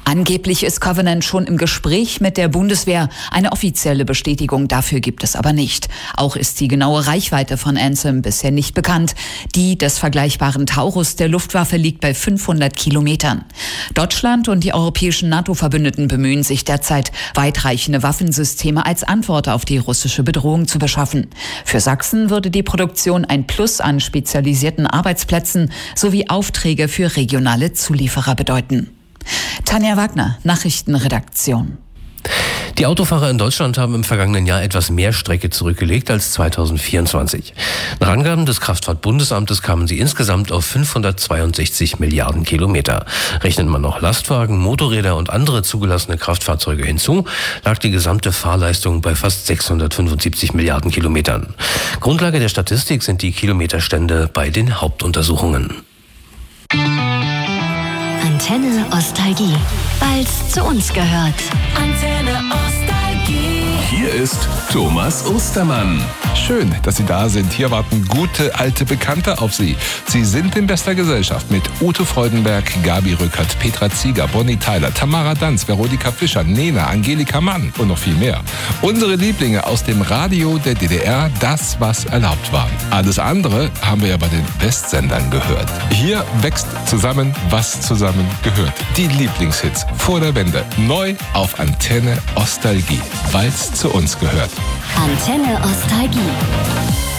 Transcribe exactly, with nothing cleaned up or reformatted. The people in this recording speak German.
Angeblich ist Covenant schon im Gespräch mit der Bundeswehr. Eine offizielle Bestätigung dafür gibt es aber nicht. Auch ist die genaue Reichweite von Anthem bisher nicht bekannt. Die des vergleichbaren Taurus der Luftwaffe liegt bei fünfhundert Kilometern. Deutschland und die europäischen NATO-Verbündeten bemühen sich derzeit, weitreichende Waffensysteme als Antwort auf die russische Bedrohung zu beschaffen. Für Sachsen würde die Produktion ein Plus an spezialisierten Arbeitsplätzen sowie Aufträge für regionale Zulieferer bedeuten. Tanja Wagner, Nachrichtenredaktion. Die Autofahrer in Deutschland haben im vergangenen Jahr etwas mehr Strecke zurückgelegt als zweitausendvierundzwanzig. Nach Angaben des Kraftfahrtbundesamtes kamen sie insgesamt auf fünfhundertzweiundsechzig Milliarden Kilometer. Rechnet man noch Lastwagen, Motorräder und andere zugelassene Kraftfahrzeuge hinzu, lag die gesamte Fahrleistung bei fast sechshundertfünfundsiebzig Milliarden Kilometern. Grundlage der Statistik sind die Kilometerstände bei den Hauptuntersuchungen. Antenne Ostalgie, weil's zu uns gehört. Antenne Ostalgie. Hier ist Thomas Ostermann. Schön, dass Sie da sind. Hier warten gute alte Bekannte auf Sie. Sie sind in bester Gesellschaft mit Ute Freudenberg, Gabi Rückert, Petra Zieger, Bonnie Tyler, Tamara Danz, Veronika Fischer, Nena, Angelika Mann und noch viel mehr. Unsere Lieblinge aus dem Radio der D D R, das, was erlaubt war. Alles andere haben wir ja bei den Westsendern gehört. Hier wächst zusammen, was zusammen gehört. Die Lieblingshits vor der Wende. Neu auf Antenne Ostalgie, weil's zu uns gehört. Antenne Ostalgie.